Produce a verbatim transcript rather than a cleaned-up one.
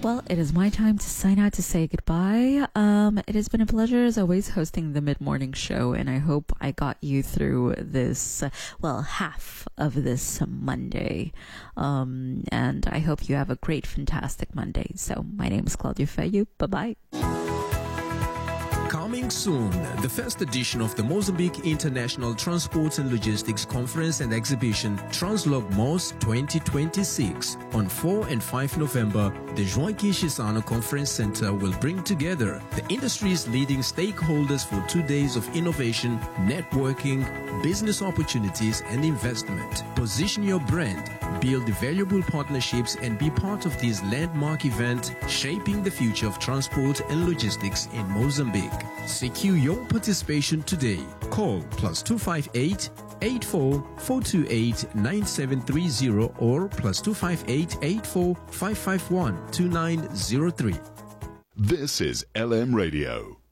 Well, it is my time to sign out to say goodbye. Um, it has been a pleasure, as always, hosting the mid-morning show, and I hope I got you through this, uh, well, half of this Monday. Um, and I hope you have a great, fantastic Monday. So, my name is Claudia Feyu. Bye-bye. Coming soon, the first edition of the Mozambique International Transport and Logistics Conference and Exhibition, Translogmos twenty twenty-six. On four and five November, the Joaquim Chissano Conference Center will bring together the industry's leading stakeholders for two days of innovation, networking, business opportunities, and investment. Position your brand, build valuable partnerships, and be part of this landmark event shaping the future of transport and logistics in Mozambique. Secure your participation today. Call plus two five eight, eight four four two eight, nine seven three zero or plus two five eight, eight four five five one, two nine zero three. This is L M Radio.